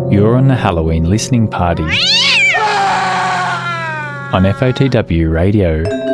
You're on the Halloween listening party on FOTW Radio.